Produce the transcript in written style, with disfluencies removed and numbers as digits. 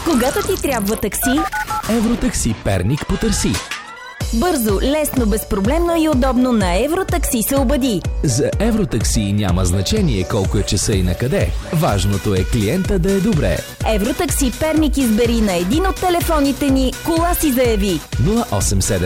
Когато ти трябва такси, Евротакси Перник потърси. бързо, лесно, безпроблемно и удобно на Евротакси се обади. За Евротакси няма значение колко е часа и на къде. Важното е клиента да е добре. Евротакси Перник избери на един от телефоните ни, кола си заяви. 087